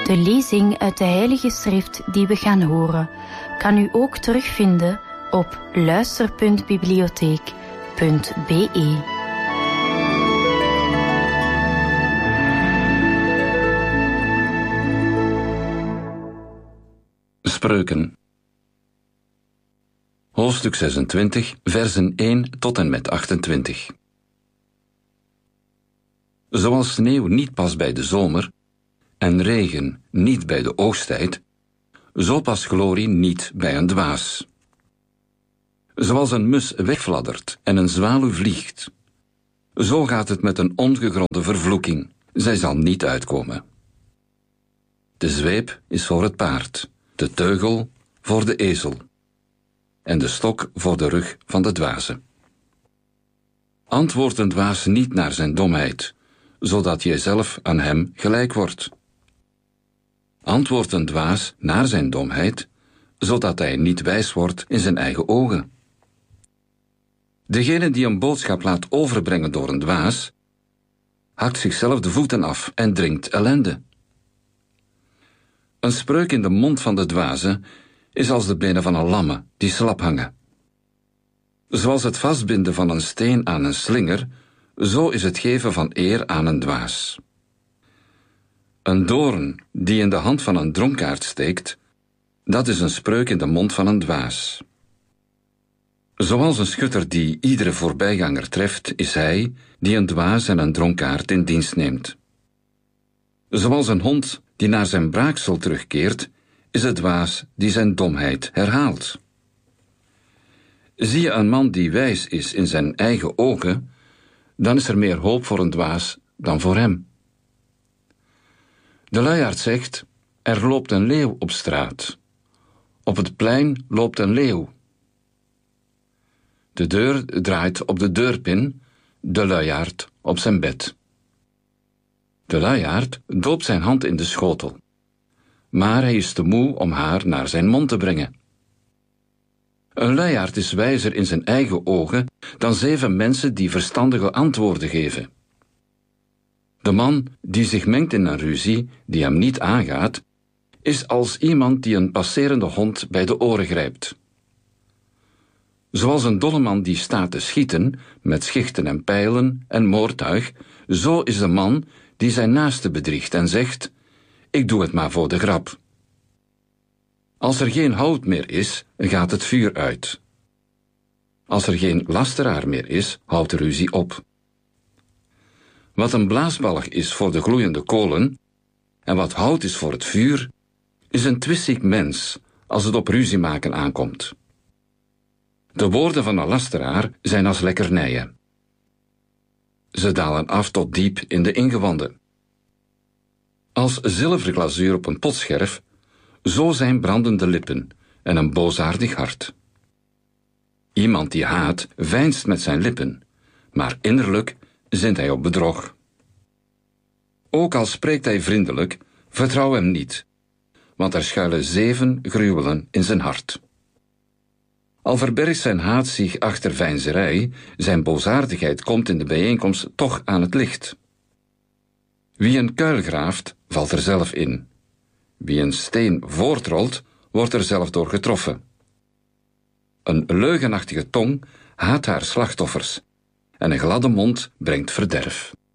De lezing uit de Heilige Schrift die we gaan horen, kan u ook terugvinden op luister.bibliotheek.be. Spreuken. Hoofdstuk 26, versen 1 tot en met 28. Zoals sneeuw niet past bij de zomer en regen niet bij de oogsttijd, zo past glorie niet bij een dwaas. Zoals een mus wegfladdert en een zwaluw vliegt, zo gaat het met een ongegronde vervloeking, zij zal niet uitkomen. De zweep is voor het paard, de teugel voor de ezel en de stok voor de rug van de dwaze. Antwoord een dwaas niet naar zijn domheid, zodat jijzelf aan hem gelijk wordt. Antwoord een dwaas naar zijn domheid, zodat hij niet wijs wordt in zijn eigen ogen. Degene die een boodschap laat overbrengen door een dwaas, hakt zichzelf de voeten af en drinkt ellende. Een spreuk in de mond van de dwaze is als de benen van een lamme die slap hangen. Zoals het vastbinden van een steen aan een slinger, zo is het geven van eer aan een dwaas. Een doorn die in de hand van een dronkaard steekt, dat is een spreuk in de mond van een dwaas. Zoals een schutter die iedere voorbijganger treft, is hij die een dwaas en een dronkaard in dienst neemt. Zoals een hond die naar zijn braaksel terugkeert, is het dwaas die zijn domheid herhaalt. Zie je een man die wijs is in zijn eigen ogen, dan is er meer hoop voor een dwaas dan voor hem. De luiaard zegt, er loopt een leeuw op straat. Op het plein loopt een leeuw. De deur draait op de deurpin, de luiaard op zijn bed. De luiaard doopt zijn hand in de schotel, maar hij is te moe om haar naar zijn mond te brengen. Een luiaard is wijzer in zijn eigen ogen dan 7 mensen die verstandige antwoorden geven. De man die zich mengt in een ruzie die hem niet aangaat, is als iemand die een passerende hond bij de oren grijpt. Zoals een dolleman die staat te schieten met schichten en pijlen en moordtuig, zo is de man die zijn naaste bedriegt en zegt, ik doe het maar voor de grap. Als er geen hout meer is, gaat het vuur uit. Als er geen lasteraar meer is, houdt de ruzie op. Wat een blaasbalg is voor de gloeiende kolen en wat hout is voor het vuur, is een twistziek mens als het op ruzie maken aankomt. De woorden van een lasteraar zijn als lekkernijen. Ze dalen af tot diep in de ingewanden. Als zilverglazuur op een potscherf, zo zijn brandende lippen en een boosaardig hart. Iemand die haat, veinst met zijn lippen, maar innerlijk zint hij op bedrog. Ook al spreekt hij vriendelijk, vertrouw hem niet, want er schuilen 7 gruwelen in zijn hart. Al verbergt zijn haat zich achter veinzerij, zijn boosaardigheid komt in de bijeenkomst toch aan het licht. Wie een kuil graaft, valt er zelf in. Wie een steen voortrolt, wordt er zelf door getroffen. Een leugenachtige tong haat haar slachtoffers, en een gladde mond brengt verderf.